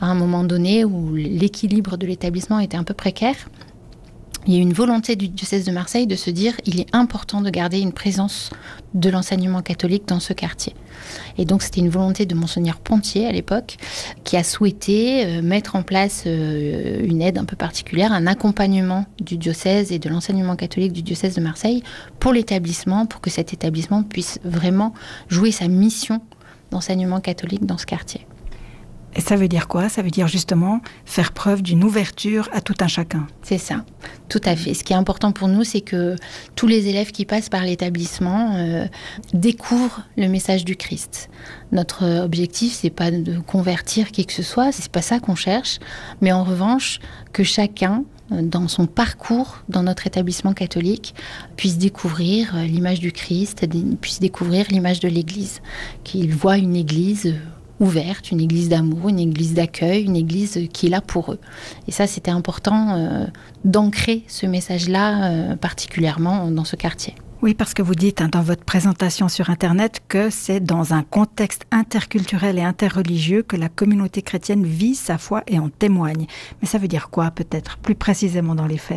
à un moment donné où l'équilibre de l'établissement était un peu précaire, il y a eu une volonté du diocèse de Marseille de se dire il est important de garder une présence de l'enseignement catholique dans ce quartier. Et donc c'était une volonté de Monseigneur Pontier à l'époque qui a souhaité mettre en place une aide un peu particulière, un accompagnement du diocèse et de l'enseignement catholique du diocèse de Marseille pour l'établissement, pour que cet établissement puisse vraiment jouer sa mission d'enseignement catholique dans ce quartier. Et ça veut dire quoi ? Ça veut dire justement faire preuve d'une ouverture à tout un chacun. C'est ça, tout à fait. Ce qui est important pour nous, c'est que tous les élèves qui passent par l'établissement découvrent le message du Christ. Notre objectif, c'est pas de convertir qui que ce soit, c'est pas ça qu'on cherche, mais en revanche, que chacun, dans son parcours dans notre établissement catholique, puisse découvrir l'image du Christ, puisse découvrir l'image de l'Église, qu'il voit une Église ouverte, une église d'amour, une église d'accueil, une église qui est là pour eux. Et ça, c'était important d'ancrer ce message-là particulièrement dans ce quartier. Oui, parce que vous dites dans votre présentation sur Internet que c'est dans un contexte interculturel et interreligieux que la communauté chrétienne vit sa foi et en témoigne. Mais ça veut dire quoi, peut-être, plus précisément dans les faits ?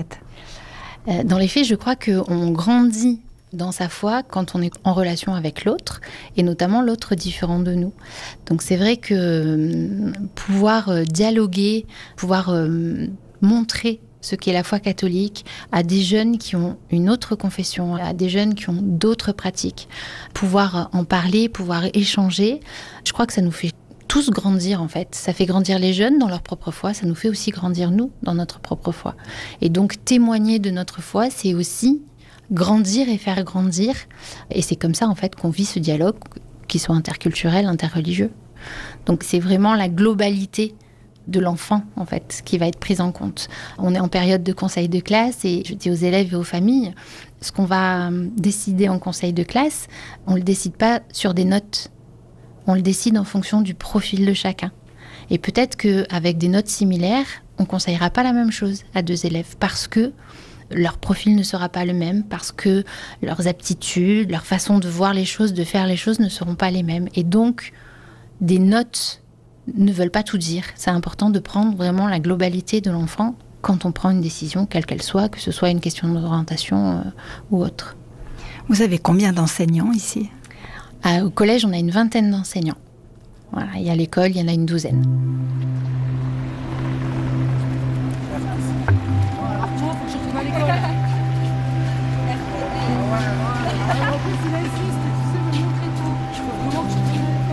Dans les faits, je crois qu'on grandit dans sa foi quand on est en relation avec l'autre, et notamment l'autre différent de nous. Donc c'est vrai que pouvoir dialoguer, pouvoir montrer ce qu'est la foi catholique à des jeunes qui ont une autre confession, à des jeunes qui ont d'autres pratiques, pouvoir en parler, pouvoir échanger, je crois que ça nous fait tous grandir en fait. Ça fait grandir les jeunes dans leur propre foi, ça nous fait aussi grandir nous dans notre propre foi. Et donc témoigner de notre foi, c'est aussi grandir et faire grandir. Et c'est comme ça, en fait, qu'on vit ce dialogue, qu'il soit interculturel, interreligieux. Donc, c'est vraiment la globalité de l'enfant, en fait, qui va être prise en compte. On est en période de conseil de classe et je dis aux élèves et aux familles, ce qu'on va décider en conseil de classe, on ne le décide pas sur des notes. On le décide en fonction du profil de chacun. Et peut-être qu'avec des notes similaires, on ne conseillera pas la même chose à deux élèves parce que leur profil ne sera pas le même, parce que leurs aptitudes, leur façon de voir les choses, de faire les choses ne seront pas les mêmes. Et donc, des notes ne veulent pas tout dire. C'est important de prendre vraiment la globalité de l'enfant quand on prend une décision, quelle qu'elle soit, que ce soit une question d'orientation ou autre. Vous avez combien d'enseignants ici ? Au collège, on a une 20aine d'enseignants. Voilà, et à l'école, il y en a une 12aine.